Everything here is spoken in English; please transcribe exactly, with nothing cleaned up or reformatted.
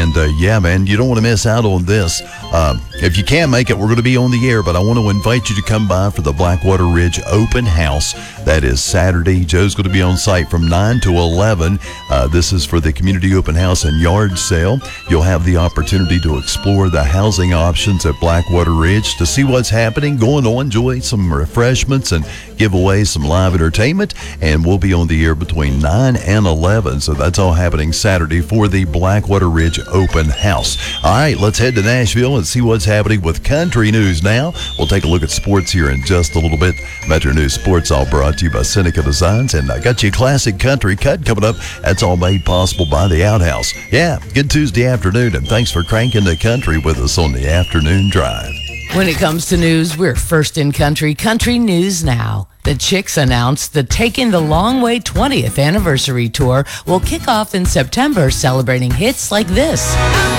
And uh, yeah, man, you don't want to miss out on this. Um, if you can make it, we're going to be on the air, but I want to invite you to come by for the Blackwater Ridge Open House. That is Saturday. Joe's going to be on site from nine to eleven. Uh, this is for the community open house and yard sale. You'll have the opportunity to explore the housing options at Blackwater Ridge, to see what's happening, going on, enjoy some refreshments, and give away some live entertainment. And we'll be on the air between nine and eleven. So that's all happening Saturday for the Blackwater Ridge Open House. All right, let's head to Nashville and see what's happening with country news now. We'll take a look at sports here in just a little bit. Metro News Sports, all brought to you by Seneca Designs. And I got you a classic country cut coming up. That's all made possible by the Outhouse. Yeah, good Tuesday afternoon, and thanks for cranking the country with us on the Afternoon Drive. When it comes to news, we're first in country. Country News Now. The Chicks announced the Taking the Long Way twentieth anniversary tour will kick off in September, celebrating hits like this.